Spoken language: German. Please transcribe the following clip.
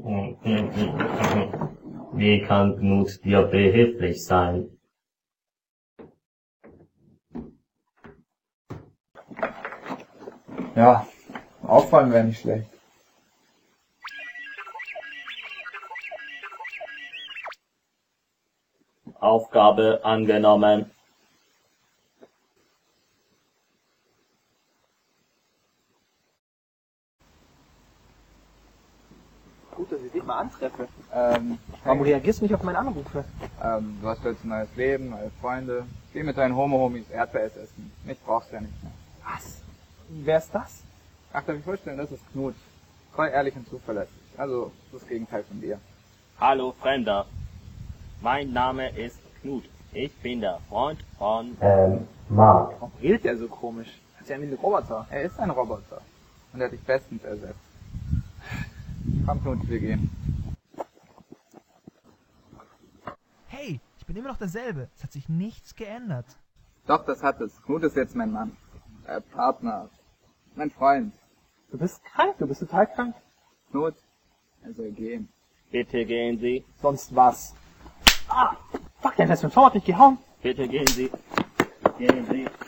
Wie kann Knut dir behilflich sein? Ja, aufräumen wäre nicht schlecht. Aufgabe angenommen. Gut, dass ich dich mal antreffe. Warum Warum reagierst du nicht auf meine Anrufe? du hast jetzt ein neues Leben, neue Freunde. Geh mit deinen Homo-Homies Erdbeereis essen. Mich brauchst du ja nicht mehr. Was? Wer ist das? Ach, darf ich vorstellen, das ist Knut. Treu, ehrlich und zuverlässig. Also, das Gegenteil von dir. Hallo Fremder. Mein Name ist Knut. Ich bin der Freund von... Mark. Warum redet der so komisch? Das ist ja wie ein Roboter. Er ist ein Roboter. Und er hat dich bestens ersetzt. Komm, Knut, wir gehen. Hey, ich bin immer noch derselbe. Es hat sich nichts geändert. Doch, das hat es. Knut ist jetzt mein Mann. Partner. Mein Freund. Du bist krank, du bist total krank. Knut, er soll gehen. Bitte gehen Sie. Sonst was? Ah! Fuck, der hat jetzt mit dem Fahrrad nicht gehauen. Bitte gehen Sie. Gehen Sie.